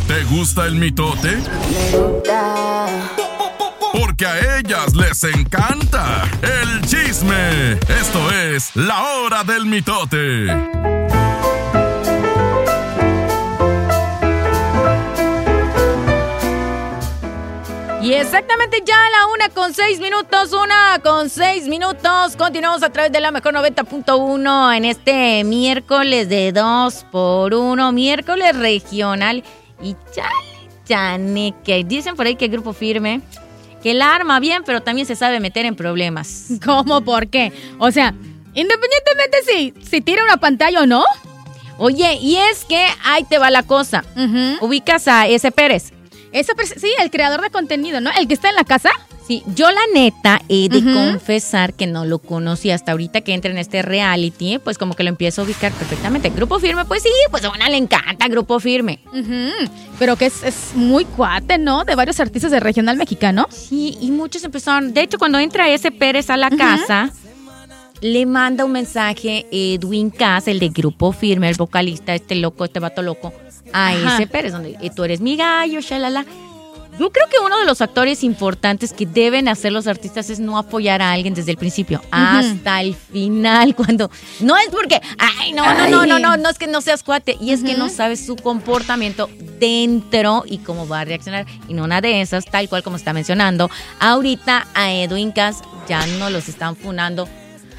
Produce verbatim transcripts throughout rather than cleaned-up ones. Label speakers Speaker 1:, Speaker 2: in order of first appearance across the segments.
Speaker 1: ¿Te gusta el mitote?
Speaker 2: Me gusta.
Speaker 1: Porque a ellas les encanta el chisme. Esto es La Hora del Mitote.
Speaker 3: Y exactamente ya a la una con seis minutos, una con seis minutos. Continuamos a través de la mejor noventa punto uno en este miércoles de dos por uno, miércoles regional. Y chale, chaneque. Dicen por ahí que Grupo Firme, que la arma bien, pero también se sabe meter en problemas.
Speaker 4: ¿Cómo? ¿Por qué? O sea, independientemente si, si tira una pantalla o no.
Speaker 3: Oye, y es que ahí te va la cosa.
Speaker 4: Uh-huh.
Speaker 3: Ubicas a ese Pérez.
Speaker 4: Ese, sí, el creador de contenido, ¿no? El que está en la casa.
Speaker 3: Sí, yo la neta he de
Speaker 4: Uh-huh.
Speaker 3: confesar que no lo conocí hasta ahorita que entra en este reality, pues como que lo empiezo a ubicar perfectamente. Grupo Firme, pues sí, pues a una le encanta Grupo Firme.
Speaker 4: Uh-huh. Pero que es, es muy cuate, ¿no? De varios artistas del regional mexicano.
Speaker 3: Sí, y muchos empezaron. De hecho, cuando entra ese Pérez a la
Speaker 4: Uh-huh.
Speaker 3: casa, le manda un mensaje Edwin Cass, el de Grupo Firme, el vocalista, este loco, este vato loco, a
Speaker 4: Ajá.
Speaker 3: ese Pérez, donde eh, tú eres mi gallo, shalala. Yo creo que uno de los factores importantes que deben hacer los artistas es no apoyar a alguien desde el principio,
Speaker 4: Uh-huh.
Speaker 3: hasta el final, cuando no es porque, ay, no, no, no, no, no, no es que no seas cuate, y es que
Speaker 4: Uh-huh.
Speaker 3: no sabes su comportamiento dentro y cómo va a reaccionar. Y no una de esas, tal cual como está mencionando, ahorita a Edwin Cass ya no los están funando.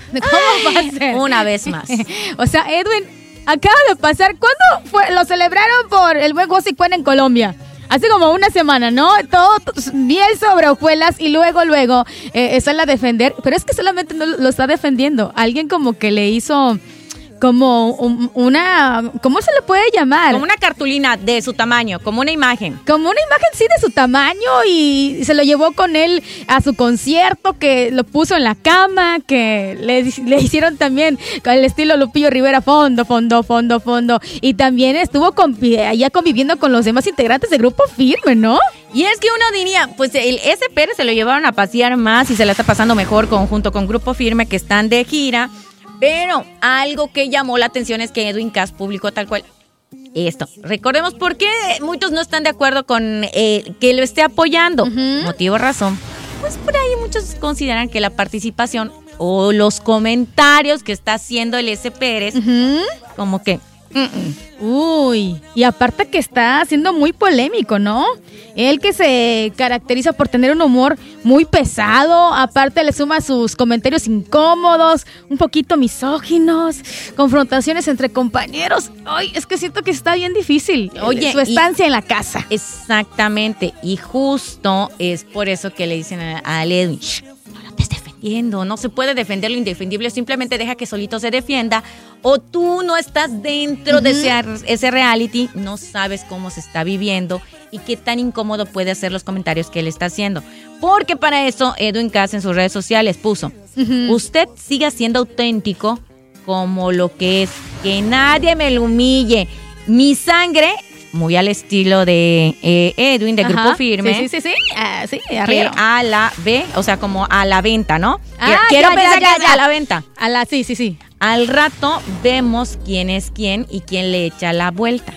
Speaker 4: ¿Cómo va a ser?
Speaker 3: Una vez más.
Speaker 4: O sea, Edwin, acaba de pasar. ¿Cuándo fue? Lo celebraron por el buen José Cuen en Colombia. Hace como una semana, ¿no? Todo, todo miel sobre hojuelas y luego, luego eh, sale a defender. Pero es que solamente no lo está defendiendo. Alguien como que le hizo como un- una... ¿Cómo se le puede llamar?
Speaker 3: Como una cartulina de su tamaño, como una imagen.
Speaker 4: Como una imagen, sí, de su tamaño, y se lo llevó con él a su concierto, que lo puso en la cama, que le, le hicieron también con el estilo Lupillo Rivera, fondo, fondo, fondo, fondo. Y también estuvo convi- allá conviviendo con los demás integrantes del Grupo Firme, ¿no?
Speaker 3: Y es que uno diría, pues el ese Pérez se lo llevaron a pasear más y se la está pasando mejor con, junto con Grupo Firme, que están de gira. Pero algo que llamó la atención es que Edwin Cass publicó tal cual esto. Recordemos por qué muchos no están de acuerdo con eh, que lo esté apoyando.
Speaker 4: Ujú.
Speaker 3: Motivo, razón. Pues por ahí muchos consideran que la participación o los comentarios que está haciendo el ese Pérez,
Speaker 4: Ujú.
Speaker 3: como que... mm-mm.
Speaker 4: Uy, y aparte que está siendo muy polémico, ¿no? Él que se caracteriza por tener un humor muy pesado, aparte le suma sus comentarios incómodos, un poquito misóginos, confrontaciones entre compañeros. Ay, es que siento que está bien difícil.
Speaker 3: Oye,
Speaker 4: su estancia en la casa.
Speaker 3: Exactamente, y justo es por eso que le dicen a, a Edwin, "Shh, no lo estés defendiendo, no se puede defender lo indefendible, simplemente deja que solito se defienda, o tú no estás dentro
Speaker 4: Ujú.
Speaker 3: de ese, ese reality, no sabes cómo se está viviendo y qué tan incómodo puede hacer los comentarios que él está haciendo". Porque para eso Edwin Cass en sus redes sociales puso,
Speaker 4: Ujú.
Speaker 3: usted siga siendo auténtico como lo que es, que nadie me lo humille, mi sangre... Muy al estilo de eh, Edwin, de
Speaker 4: Ajá.
Speaker 3: Grupo Firme.
Speaker 4: Sí, sí, sí, sí. Ah, sí,
Speaker 3: Que
Speaker 4: arriba.
Speaker 3: a la B, o sea, como a la venta, ¿no?
Speaker 4: Ah,
Speaker 3: Quiero
Speaker 4: ya,
Speaker 3: pensar
Speaker 4: ya,
Speaker 3: que
Speaker 4: ya,
Speaker 3: es a
Speaker 4: ya.
Speaker 3: la venta.
Speaker 4: A la, sí, sí, sí.
Speaker 3: Al rato vemos quién es quién y quién le echa la vuelta.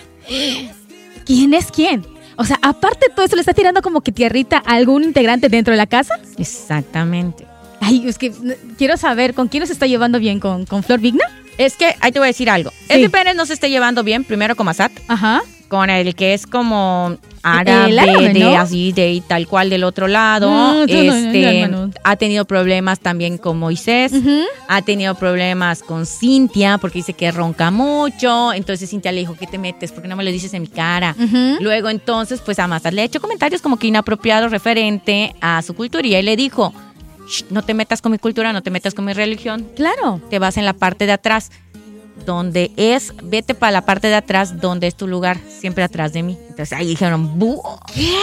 Speaker 4: ¿Quién es quién? O sea, aparte de todo eso, ¿le está tirando como que tierrita a algún integrante dentro de la casa?
Speaker 3: Exactamente.
Speaker 4: Ay, es que n- quiero saber, ¿con quién nos está llevando bien? ¿Con, con Flor Vigna?
Speaker 3: Es que ahí te voy a decir algo.
Speaker 4: Sí.
Speaker 3: Ese Pérez no se está llevando bien, primero con Massat,
Speaker 4: Ajá.
Speaker 3: con el que es como árabe,
Speaker 4: El árabe,
Speaker 3: de
Speaker 4: ¿no?
Speaker 3: así, de y tal cual del otro lado.
Speaker 4: No, tú no, no,
Speaker 3: este,
Speaker 4: hermano.
Speaker 3: ha tenido problemas también con Moisés.
Speaker 4: Ujú.
Speaker 3: Ha tenido problemas con Cintia porque dice que ronca mucho. Entonces Cintia le dijo, ¿qué te metes? ¿Por qué no me lo dices en mi cara?
Speaker 4: Ujú.
Speaker 3: Luego entonces, pues a Massat le ha hecho comentarios como que inapropiados referente a su cultura. Y él le dijo, "Shh, no te metas con mi cultura, no te metas con mi religión.
Speaker 4: Claro.
Speaker 3: Te vas en la parte de atrás. Donde es, vete para la parte de atrás, donde es tu lugar, siempre atrás de mí". Entonces ahí dijeron, "Bu".
Speaker 4: ¿Qué?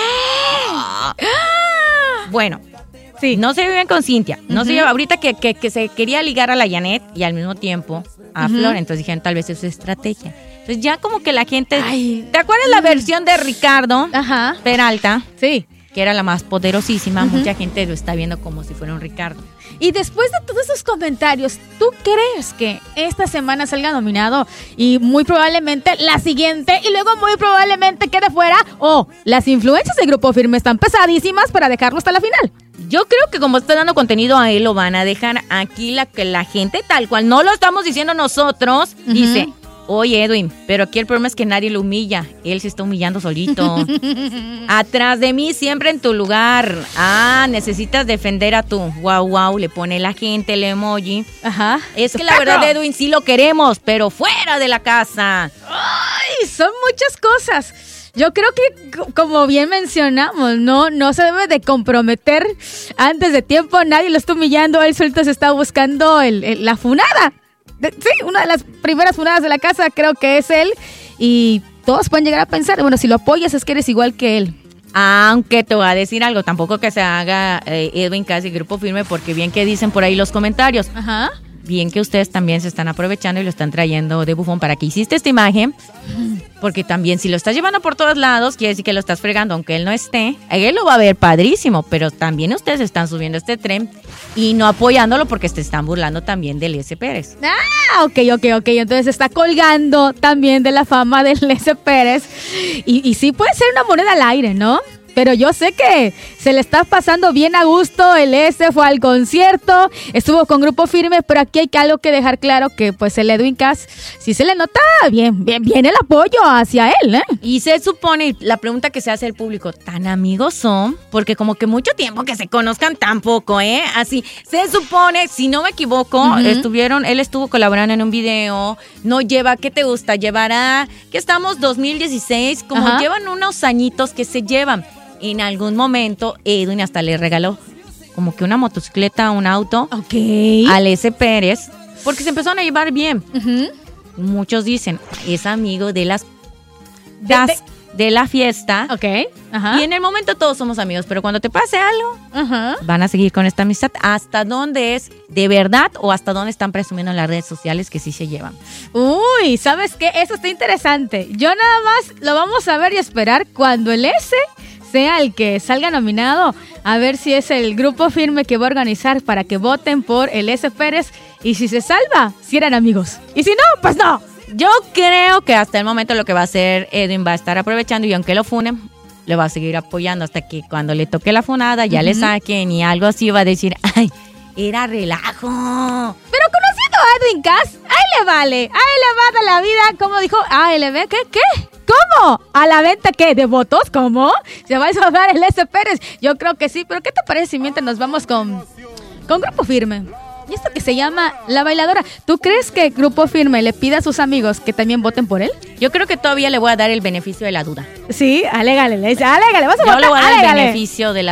Speaker 3: Bueno,
Speaker 4: Sí.
Speaker 3: no se viven con Cintia. No se
Speaker 4: Ujú.
Speaker 3: lleva, ahorita que, que, que se quería ligar a la Janet y al mismo tiempo a
Speaker 4: Ujú.
Speaker 3: Flor, entonces dijeron, tal vez es su estrategia. Entonces ya como que la gente...
Speaker 4: Ay.
Speaker 3: ¿Te acuerdas la versión de Ricardo
Speaker 4: Ajá.
Speaker 3: Peralta?
Speaker 4: Sí.
Speaker 3: Que era la más poderosísima.
Speaker 4: Ujú.
Speaker 3: Mucha gente lo está viendo como si fuera un Ricardo.
Speaker 4: Y después de todos esos comentarios, ¿tú crees que esta semana salga nominado y muy probablemente la siguiente y luego muy probablemente quede fuera? ¿O las influencias del Grupo Firme están pesadísimas para dejarlo hasta la final?
Speaker 3: Yo creo que como está dando contenido a él, lo van a dejar aquí la que la gente tal cual, no lo estamos diciendo nosotros, uh-huh. dice... Oye, Edwin, pero aquí el problema es que nadie lo humilla. Él se está humillando solito. Atrás de mí, siempre en tu lugar. Ah, necesitas defender a tu. Wow, wow, le pone la gente el emoji.
Speaker 4: Ajá.
Speaker 3: Es que la verdad, Edwin, sí lo queremos, pero fuera de la casa.
Speaker 4: Ay, son muchas cosas. Yo creo que, como bien mencionamos, no, no se debe de comprometer antes de tiempo. Nadie lo está humillando. Él solito se está buscando el, el, la funada. Sí, una de las primeras funadas de la casa creo que es él. Y todos pueden llegar a pensar, bueno, si lo apoyas es que eres igual que él.
Speaker 3: Aunque te voy a decir algo, tampoco que se haga eh, Edwin Cass Grupo Firme, porque bien que dicen por ahí los comentarios.
Speaker 4: Ajá.
Speaker 3: Bien que ustedes también se están aprovechando y lo están trayendo de bufón para que hiciste esta imagen. Porque también si lo estás llevando por todos lados, quiere decir que lo estás fregando aunque él no esté. Él lo va a ver padrísimo, pero también ustedes están subiendo este tren y no apoyándolo porque se están burlando también del S. Pérez.
Speaker 4: Ah, ok, ok, ok. Entonces se está colgando también de la fama del S. Pérez. Y, y sí puede ser una moneda al aire, ¿no? Pero yo sé que se le está pasando bien a gusto. El S fue al concierto, estuvo con Grupo Firme, pero aquí hay algo que dejar claro, que pues el Edwin Cass sí se le nota bien, bien, bien el apoyo hacia él, ¿eh?
Speaker 3: Y se supone, la pregunta que se hace el público, ¿tan amigos son? Porque como que mucho tiempo que se conozcan tampoco, ¿eh? Así, se supone, si no me equivoco, uh-huh. estuvieron, él estuvo colaborando en un video, no lleva, ¿qué te gusta? Llevará, que estamos dos mil dieciséis, como uh-huh. llevan unos añitos que se llevan. En algún momento, Edwin hasta le regaló como que una motocicleta, un auto
Speaker 4: okay.
Speaker 3: al S. Pérez, porque se empezaron a llevar bien.
Speaker 4: Uh-huh.
Speaker 3: Muchos dicen, es amigo de las
Speaker 4: de,
Speaker 3: das,
Speaker 4: de,
Speaker 3: de la fiesta.
Speaker 4: Okay. Uh-huh.
Speaker 3: Y en el momento todos somos amigos, pero cuando te pase algo,
Speaker 4: uh-huh.
Speaker 3: van a seguir con esta amistad. ¿Hasta dónde es de verdad o hasta dónde están presumiendo en las redes sociales que sí se llevan?
Speaker 4: Uy, ¿sabes qué? Eso está interesante. Yo nada más lo vamos a ver y esperar cuando el S sea el que salga nominado, a ver si es el Grupo Firme que va a organizar para que voten por el S. Pérez, y si se salva, si eran amigos, y si no, pues no.
Speaker 3: Yo creo que hasta el momento lo que va a hacer Edwin va a estar aprovechando, y aunque lo funen, le va a seguir apoyando hasta que cuando le toque la funada ya uh-huh. le saquen y algo así va a decir, ay, era relajo.
Speaker 4: Pero conociendo a Edwin Cass, ahí le vale, ahí le va de la vida, como dijo A L B, ¿qué? ¿Qué? ¿Cómo? ¿A la venta qué? ¿De votos? ¿Cómo? ¿Se va a salvar el S. Pérez? Yo creo que sí, pero ¿qué te parece si mientras nos vamos con, con Grupo Firme? Y esto que se llama La Bailadora. ¿Tú crees que Grupo Firme le pida a sus amigos que también voten por él?
Speaker 3: Yo creo que todavía le voy a dar el beneficio de la duda.
Speaker 4: Sí, alégale, le dice, alégale, vas a
Speaker 3: Yo
Speaker 4: votar,
Speaker 3: le voy a dar
Speaker 4: alégale.
Speaker 3: el beneficio de la